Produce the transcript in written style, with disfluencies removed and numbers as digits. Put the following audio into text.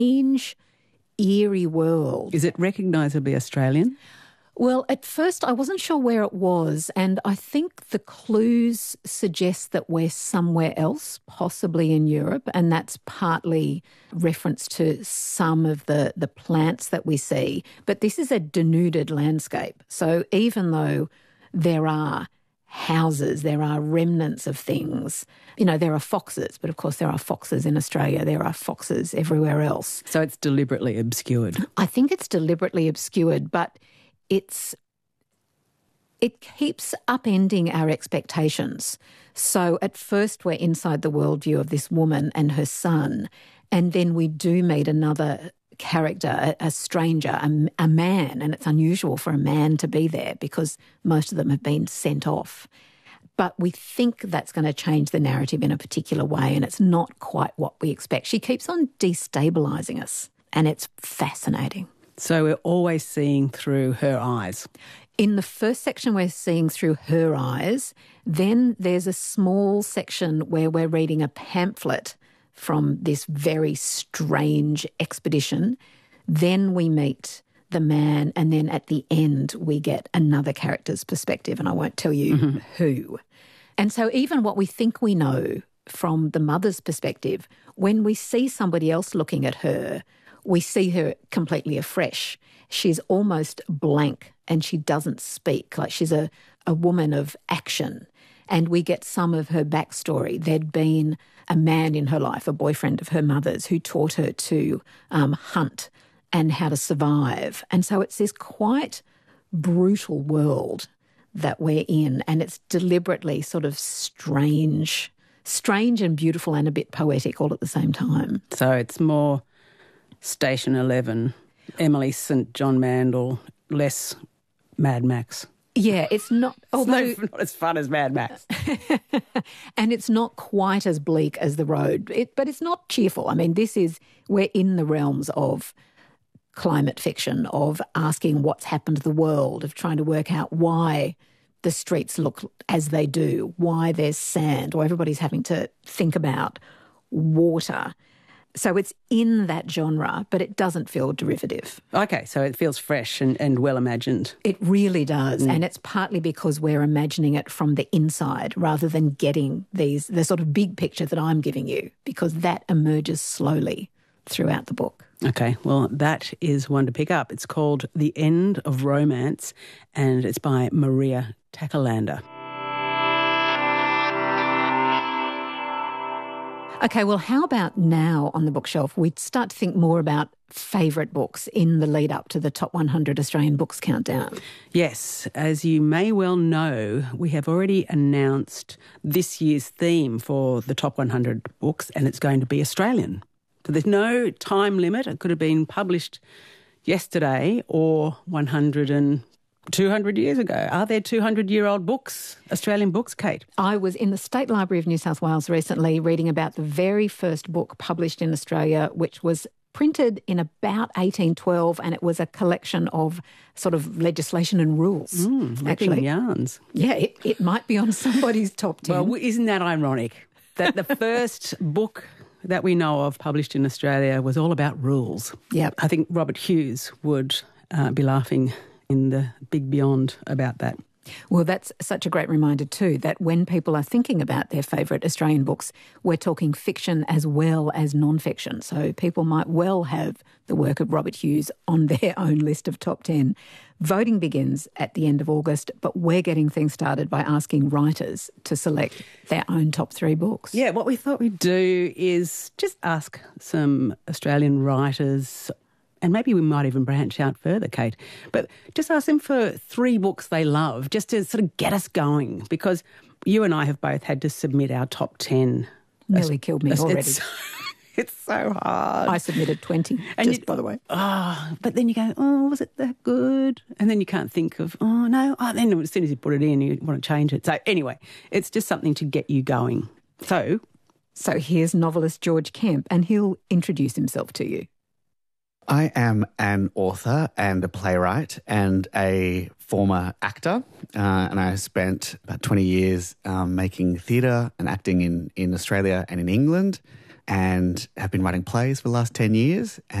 strange, eerie world. Is it recognisably Australian? Well, at first I wasn't sure where it was, and I think the clues suggest that we're somewhere else, possibly in Europe, and that's partly reference to some of the plants that we see. But this is a denuded landscape. So even though there are houses, there are remnants of things, there are foxes, but of course there are foxes in Australia, there are foxes everywhere else. So it's deliberately obscured? I think it's deliberately obscured, but it keeps upending our expectations. So at first we're inside the worldview of this woman and her son, and then we do meet another character, a stranger, a man, and it's unusual for a man to be there because most of them have been sent off. But we think that's going to change the narrative in a particular way, and it's not quite what we expect. She keeps on destabilising us, and it's fascinating. So we're always seeing through her eyes. In the first section, we're seeing through her eyes. Then there's a small section where we're reading a pamphlet from this very strange expedition. Then we meet the man, and then at the end we get another character's perspective, and I won't tell you who. And so even what we think we know from the mother's perspective, when we see somebody else looking at her, we see her completely afresh. She's almost blank and she doesn't speak, like she's a woman of action. And we get some of her backstory. There'd been a man in her life, a boyfriend of her mother's, who taught her to hunt and how to survive. And so it's this quite brutal world that we're in, and it's deliberately sort of strange and beautiful and a bit poetic all at the same time. So it's more Station 11, Emily St. John Mandel, less Mad Max. Yeah, it's not... Although, it's not as fun as Mad Max. And it's not quite as bleak as The Road, but it's not cheerful. I mean, we're in the realms of climate fiction, of asking what's happened to the world, of trying to work out why the streets look as they do, why there's sand, or everybody's having to think about water. So it's in that genre, but it doesn't feel derivative. Okay, so it feels fresh and well imagined. It really does, and it's partly because we're imagining it from the inside rather than getting the sort of big picture that I'm giving you, because that emerges slowly throughout the book. Okay, well, that is one to pick up. It's called The End of Romance, and it's by Maria Takalander. Okay, well, how about now on the bookshelf we start to think more about favourite books in the lead up to the Top 100 Australian Books Countdown? Yes, as you may well know, we have already announced this year's theme for the Top 100 books, and it's going to be Australian. So there's no time limit. It could have been published yesterday or 100 and 200 years ago. Are there 200-year-old books, Australian books, Kate? I was in the State Library of New South Wales recently reading about the very first book published in Australia, which was printed in about 1812, and it was a collection of sort of legislation and rules. Actually, yarns. Yeah, it might be on somebody's top 10. Well, isn't that ironic that the first book that we know of published in Australia was all about rules? Yeah. I think Robert Hughes would be laughing in the big beyond about that. Well, that's such a great reminder too, that when people are thinking about their favourite Australian books, we're talking fiction as well as non-fiction. So people might well have the work of Robert Hughes on their own list of top 10. Voting begins at the end of August, but we're getting things started by asking writers to select their own top 3 books. Yeah, what we thought we'd do is just ask some Australian writers, and maybe we might even branch out further, Kate, but just ask them for 3 books they love, just to sort of get us going, because you and I have both had to submit our top 10. Nearly killed me already. It's so hard. I submitted 20, by the way. But then you go, was it that good? And then you can't think of, no. Then as soon as you put it in, you want to change it. So anyway, it's just something to get you going. So here's novelist George Kemp, and he'll introduce himself to you. I am an author and a playwright and a former actor, and I spent about 20 years making theatre and acting in Australia and in England. and have been writing plays for the last 10 years.